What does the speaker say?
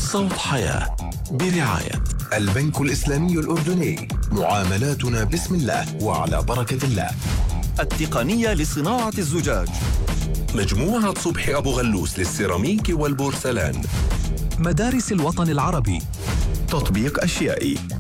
صوت حياة برعاية البنك الإسلامي الأردني، معاملاتنا بسم الله وعلى بركة الله. التقنية لصناعة الزجاج، مجموعة صبحي أبو غلوس للسيراميك والبورسلان، مدارس الوطن العربي، تطبيق أشيائي.